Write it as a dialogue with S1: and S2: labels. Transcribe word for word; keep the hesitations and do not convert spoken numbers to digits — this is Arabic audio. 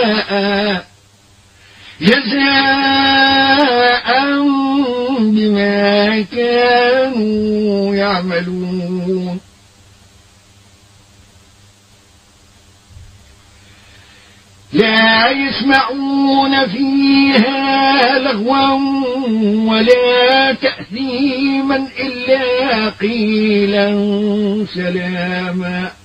S1: جزاء جزاء بما كانوا يعملون لا يسمعون فيها لغوا ولا تأثيما إلا قيلا سلاما